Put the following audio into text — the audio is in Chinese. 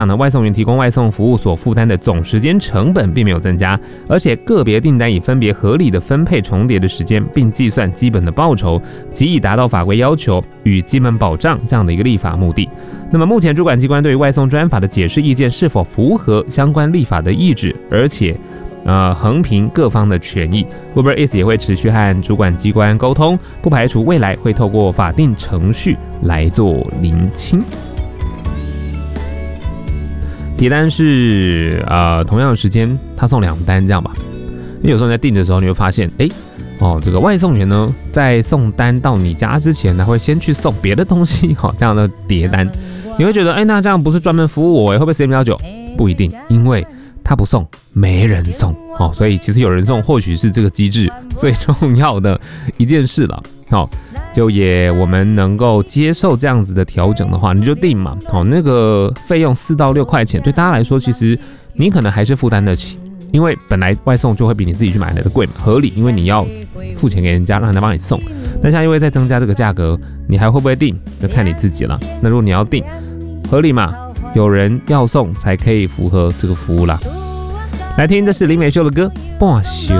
外送员提供外送服务所负担的总时间成本并没有增加，而且个别订单已分别合理的分配重叠的时间，并计算基本的报酬，即以达到法规要求与基本保障这样的一个立法目的。那么目前主管机关对于外送专法的解释意见是否符合相关立法的意旨，而且衡平各方的权益， Uber Eats 也会持续和主管机关沟通，不排除未来会透过法定程序来做厘清。提单是同样的时间他送2单这样吧，因为有时候你在订的时候你会发现，这个外送员呢在送单到你家之前呢会先去送别的东西，这样的叠单，你会觉得那这样不是专门服务我，会不会时间比较久？不一定，因为他不送没人送，所以其实有人送或许是这个机制最重要的一件事了。就我们能够接受这样子的调整的话，你就定嘛。那个费用4到6块钱，对大家来说，其实你可能还是负担得起，因为本来外送就会比你自己去买来的贵嘛，合理，因为你要付钱给人家，让人家帮你送。但现在因为再增加这个价格，你还会不会定，就看你自己了。那如果你要定，合理嘛，有人要送才可以符合这个服务啦。来听，这是林美秀的歌《半熟》。